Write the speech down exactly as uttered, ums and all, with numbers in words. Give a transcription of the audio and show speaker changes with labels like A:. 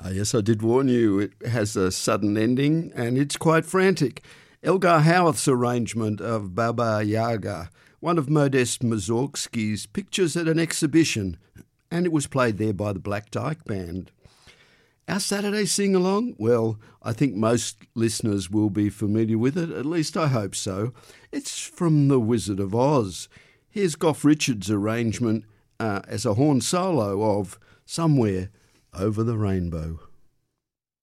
A: Uh, yes, I did warn you. It has a sudden ending and it's quite frantic. Elgar Howarth's arrangement of Baba Yaga, one of Modest Mussorgsky's pictures at an exhibition, and it was played there by the Black Dyke Band. Our Saturday sing-along? Well, I think most listeners will be familiar with it, at least I hope so. It's from The Wizard of Oz. Here's Gough Richards' arrangement uh, as a horn solo of Somewhere Over the Rainbow.